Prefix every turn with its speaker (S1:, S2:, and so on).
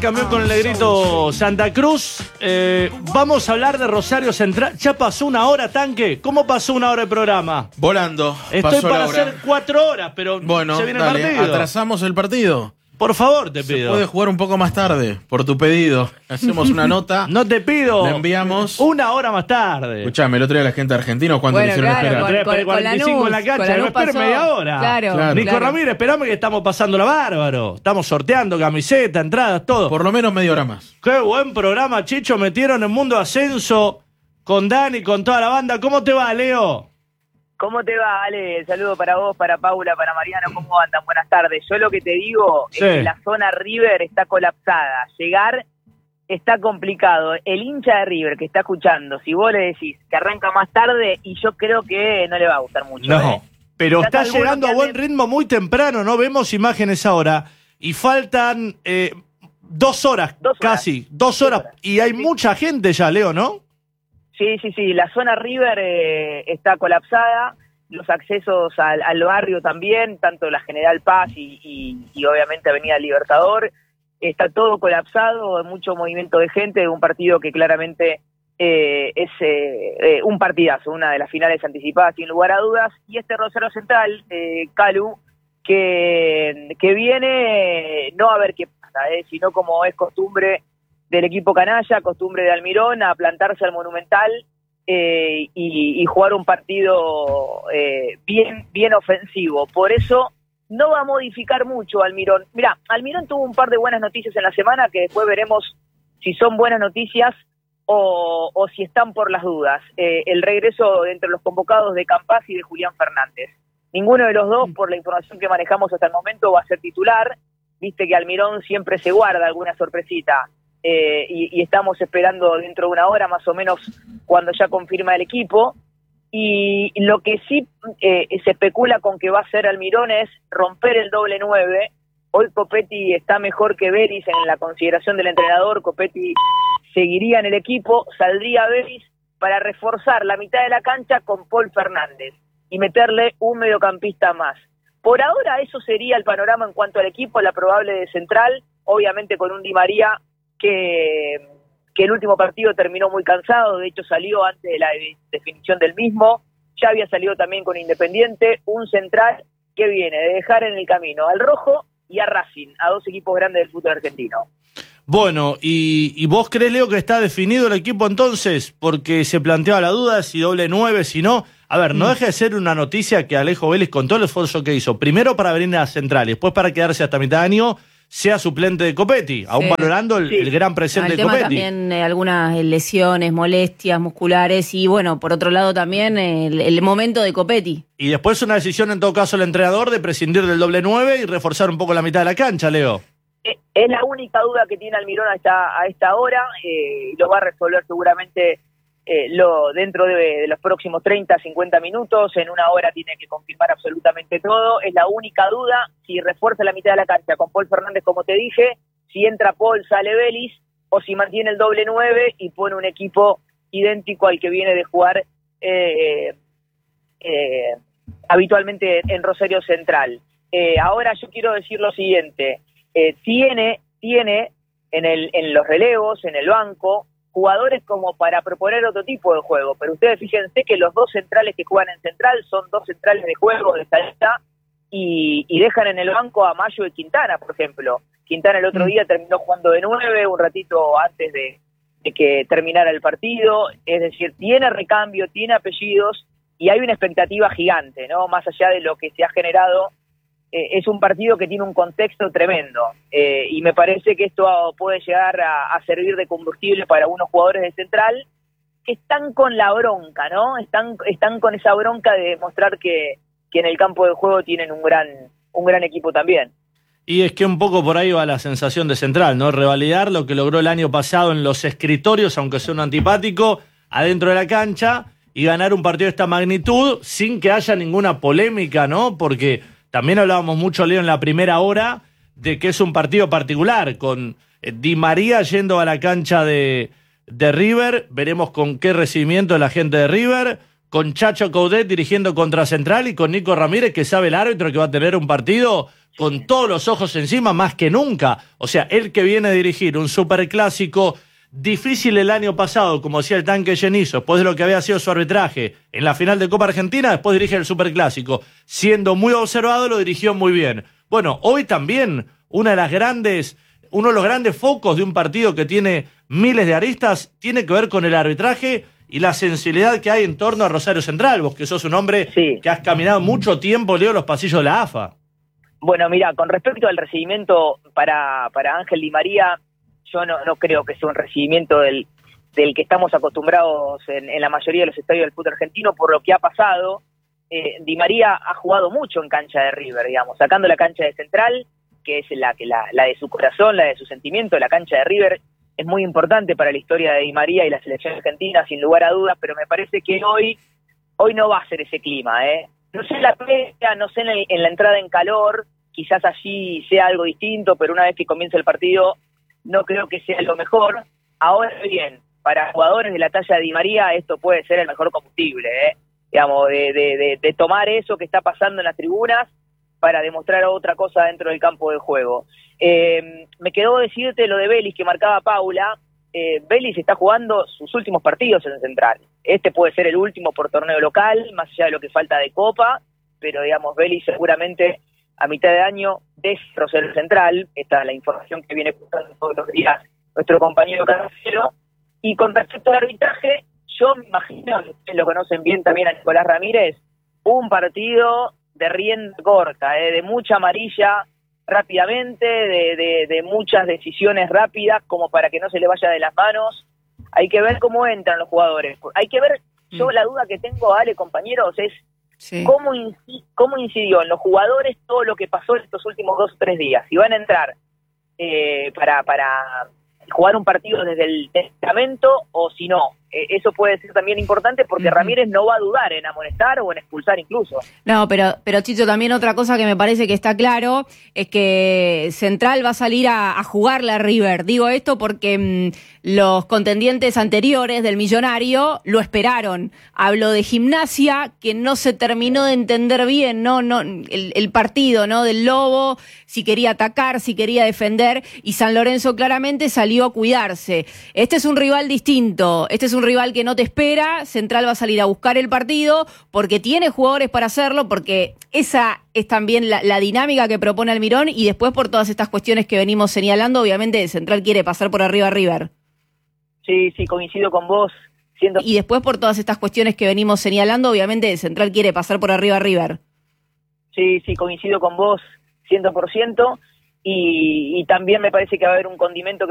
S1: Cambió con el negrito Santa Cruz. Vamos a hablar de Rosario Central. Ya pasó una hora, Tanque. ¿Cómo pasó una hora de programa?
S2: Volando.
S1: Estoy para hacer 4 horas, pero
S2: bueno,
S1: se viene
S2: dale,
S1: el partido.
S2: Atrasamos el partido.
S1: Por favor, te
S2: Se
S1: pido.
S2: puede jugar un poco más tarde, por tu pedido. Hacemos una nota.
S1: No te pido.
S2: Le enviamos.
S1: Una hora más tarde.
S2: Escuchame, el otro día la gente argentina, ¿cuánto le hicieron esperar?
S1: Con 45 en la cancha, me espero media hora.
S3: Claro.
S1: Nico Ramírez, esperame que estamos pasándola bárbaro. Estamos sorteando camiseta, entradas, todo.
S2: Por lo menos media hora más.
S1: Qué buen programa, Chicho. Metieron en Mundo Ascenso con Dani, con toda la banda. ¿Cómo te va, Leo?
S4: ¿Cómo te va, Ale? Saludo para vos, para Paula, para Mariano. ¿Cómo andan? Buenas tardes. Yo lo que te digo es que la zona River está colapsada. Llegar está complicado. El hincha de River que está escuchando, si vos le decís que arranca más tarde, y yo creo que no le va a gustar mucho.
S1: No, pero está llegando a buen ritmo muy temprano. No vemos imágenes ahora. Y faltan 2 horas, casi. 2 horas. Y hay mucha gente ya, Leo, ¿no?
S4: Sí. La zona River está colapsada. Los accesos al barrio también, tanto la General Paz y obviamente Avenida Libertador. Está todo colapsado, mucho movimiento de gente, un partido que claramente es un partidazo, una de las finales anticipadas sin lugar a dudas. Y este Rosario Central, Calu, que viene no a ver qué pasa, sino como es costumbre del equipo canalla, costumbre de Almirón, a plantarse al Monumental y jugar un partido bien ofensivo. Por eso no va a modificar mucho Almirón. Mirá, Almirón tuvo un par de buenas noticias en la semana que después veremos si son buenas noticias o si están por las dudas. El regreso de entre los convocados de Campaz y de Julián Fernández. Ninguno de los dos, por la información que manejamos hasta el momento, va a ser titular. Viste que Almirón siempre se guarda alguna sorpresita. Y estamos esperando dentro de una hora más o menos cuando ya confirma el equipo. Y lo que sí se especula con que va a hacer Almirón es romper el doble 9. Hoy Copetti está mejor que Beris en la consideración del entrenador. Copetti seguiría en el equipo, saldría Beris para reforzar la mitad de la cancha con Paul Fernández y meterle un mediocampista más. Por ahora eso sería el panorama en cuanto al equipo, la probable de central, obviamente con un Di María que el último partido terminó muy cansado, de hecho salió antes de la definición del mismo, ya había salido también con Independiente, un central que viene de dejar en el camino al Rojo y a Racing, a 2 equipos grandes del fútbol argentino.
S1: Bueno, ¿y vos crees, Leo, que está definido el equipo entonces? Porque se planteaba la duda si doble 9, si no. A ver, no deja de ser una noticia que Alejo Vélez, con todo el esfuerzo que hizo, primero para venir a Central y después para quedarse hasta mitad de año, sea suplente de Copetti, aún valorando el gran presente de Copetti.
S3: También algunas lesiones, molestias musculares y bueno, por otro lado también el momento de Copetti.
S1: Y después una decisión en todo caso el entrenador de prescindir del doble 9 y reforzar un poco la mitad de la cancha, Leo.
S4: Es la única duda que tiene Almirón a esta hora, lo va a resolver seguramente dentro de los próximos 30, 50 minutos, en una hora tiene que confirmar absolutamente todo, es la única duda, si refuerza la mitad de la cancha con Paul Fernández como te dije, si entra Paul sale Vélez, o si mantiene el doble 9 y pone un equipo idéntico al que viene de jugar habitualmente en Rosario Central. Ahora yo quiero decir lo siguiente, tiene en los relevos, en el banco, jugadores como para proponer otro tipo de juego, pero ustedes fíjense que los 2 centrales que juegan en Central son 2 centrales de juego de salida y dejan en el banco a Mayo y Quintana, por ejemplo. Quintana el otro día terminó jugando de 9, un ratito antes de que terminara el partido, es decir, tiene recambio, tiene apellidos y hay una expectativa gigante, ¿no? Más allá de lo que se ha generado. Es un partido que tiene un contexto tremendo y me parece que esto puede llegar a servir de combustible para algunos jugadores de Central que están con la bronca, ¿no? Están con esa bronca de demostrar que en el campo de juego tienen un gran equipo también.
S1: Y es que un poco por ahí va la sensación de Central, ¿no? Revalidar lo que logró el año pasado en los escritorios, aunque sea un antipático, adentro de la cancha y ganar un partido de esta magnitud sin que haya ninguna polémica, ¿no? Porque también hablábamos mucho, Leo, en la primera hora de que es un partido particular, con Di María yendo a la cancha de River, veremos con qué recibimiento de la gente de River, con Chacho Coudet dirigiendo contra Central y con Nico Ramírez, que sabe el árbitro que va a tener un partido con todos los ojos encima más que nunca. O sea, él que viene a dirigir un superclásico difícil el año pasado, como decía el Tanque Genizo, después de lo que había sido su arbitraje en la final de Copa Argentina, después dirige el superclásico. Siendo muy observado, lo dirigió muy bien. Bueno, hoy también uno de los grandes focos de un partido que tiene miles de aristas tiene que ver con el arbitraje y la sensibilidad que hay en torno a Rosario Central. Vos que sos un hombre que has caminado mucho tiempo, Leo, los pasillos de la AFA.
S4: Bueno, mira, con respecto al recibimiento para Ángel Di María, yo no creo que sea un recibimiento del que estamos acostumbrados en la mayoría de los estadios del fútbol argentino por lo que ha pasado. Di María ha jugado mucho en cancha de River, digamos, sacando la cancha de Central, que es la de su corazón, la de su sentimiento. La cancha de River es muy importante para la historia de Di María y la selección argentina, sin lugar a dudas, pero me parece que hoy no va a ser ese clima, ¿eh? No sé en la previa, no sé en la entrada en calor, quizás allí sea algo distinto, pero una vez que comience el partido no creo que sea lo mejor. Ahora bien, para jugadores de la talla de Di María esto puede ser el mejor combustible, digamos, de tomar eso que está pasando en las tribunas para demostrar otra cosa dentro del campo de juego. Me quedó decirte lo de Vélez que marcaba Paula. Vélez está jugando sus últimos partidos en Central. Este puede ser el último por torneo local, más allá de lo que falta de Copa, pero digamos, Vélez seguramente a mitad de año de Rosario Central. Esta es la información que viene contando todos los días nuestro compañero Carcelo. Y con respecto al arbitraje, yo me imagino, que ustedes lo conocen bien también a Nicolás Ramírez, un partido de rienda corta, de mucha amarilla rápidamente, de muchas decisiones rápidas como para que no se le vaya de las manos. Hay que ver cómo entran los jugadores. Hay que ver, yo la duda que tengo, Ale, compañeros, es cómo incidió en los jugadores todo lo que pasó en estos últimos 2 o 3 días. Si van a entrar para jugar un partido desde el testamento o si no. Eso puede ser también importante porque Ramírez no va a dudar en amonestar o en expulsar incluso.
S3: No, pero Chicho, también otra cosa que me parece que está claro es que Central va a salir a jugarle a River. Digo esto porque los contendientes anteriores del Millonario lo esperaron. Hablo de Gimnasia, que no se terminó de entender bien, no el partido, ¿no? Del Lobo, si quería atacar, si quería defender, y San Lorenzo claramente salió a cuidarse. Este es un rival distinto, este es un rival que no te espera. Central va a salir a buscar el partido porque tiene jugadores para hacerlo, porque esa es también la dinámica que propone Almirón, y después por todas estas cuestiones que venimos señalando, obviamente Central quiere pasar por arriba a River. Sí,
S4: coincido con vos.
S3: Y después por todas estas cuestiones que venimos señalando, obviamente Central quiere pasar por arriba a River.
S4: Sí, coincido con vos 100%, y también me parece que va a haber un condimento